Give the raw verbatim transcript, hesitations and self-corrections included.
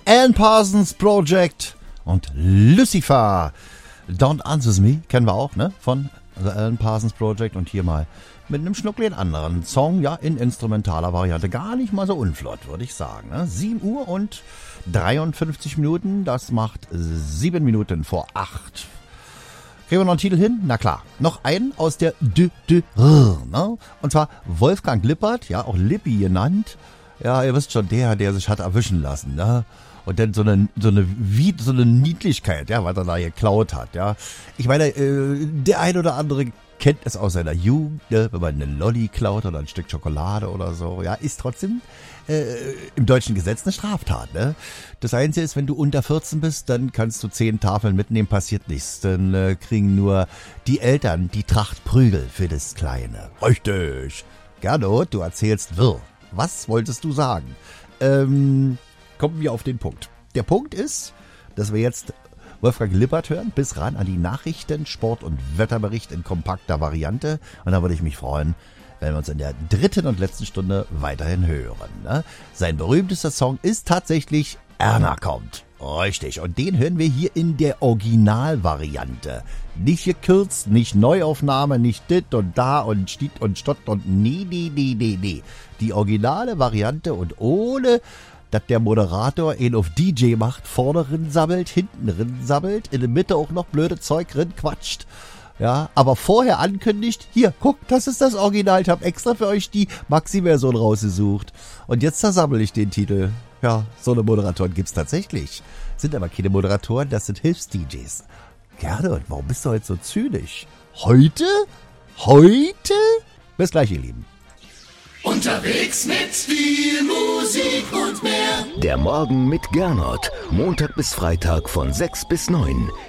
Alan Parsons Project und Lucifer. Don't Answer Me kennen wir auch, ne? Von The Alan Parsons Project und hier mal mit einem Schnuckli anderen Song, ja, in instrumentaler Variante. Gar nicht mal so unflott, würde ich sagen. Ne? sieben Uhr und dreiundfünfzig Minuten, das macht sieben Minuten vor acht. Kriegen wir noch einen Titel hin? Na klar. Noch einen aus der D D R, ne? Und zwar Wolfgang Lippert, ja, auch Lippi genannt. Ja, ihr wisst schon, der, der sich hat erwischen lassen, ne? Und dann so eine, so eine, wie, so eine Niedlichkeit, ja, was er da geklaut hat, ja. Ich meine, äh, der ein oder andere kennt es aus seiner Jugend, ne? Wenn man eine Lolli klaut oder ein Stück Schokolade oder so, ja, ist trotzdem äh, im deutschen Gesetz eine Straftat, ne? Das Einzige ist, wenn du unter vierzehn bist, dann kannst du zehn Tafeln mitnehmen, passiert nichts. Dann äh, kriegen nur die Eltern die Tracht Prügel für das Kleine. Richtig. Gernot, du erzählst wirr. Was wolltest du sagen? Ähm... Kommen wir auf den Punkt. Der Punkt ist, dass wir jetzt Wolfgang Lippert hören, bis ran an die Nachrichten, Sport- und Wetterbericht in kompakter Variante. Und da würde ich mich freuen, wenn wir uns in der dritten und letzten Stunde weiterhin hören. Ne? Sein berühmtester Song ist tatsächlich Erna kommt. Richtig, und den hören wir hier in der Originalvariante. Nicht gekürzt, nicht Neuaufnahme, nicht dit und da und stiet und stott und nee, nee, nee, nee, nee. Die originale Variante und ohne dass der Moderator ihn auf D J macht, vorne rin sammelt, hinten rin sammelt, in der Mitte auch noch blöde Zeug rin quatscht. Ja, aber vorher ankündigt, hier, guck, das ist das Original, ich habe extra für euch die Maxi-Version rausgesucht. Und jetzt zersammle ich den Titel. Ja, so eine Moderatoren gibt's tatsächlich. Sind aber keine Moderatoren, das sind Hilfs-D Js. Gernot, warum bist du heute so zynisch? Heute? Heute? Bis gleich, ihr Lieben. Unterwegs mit viel Musik und mehr. Der Morgen mit Gernot. Montag bis Freitag von sechs bis neun.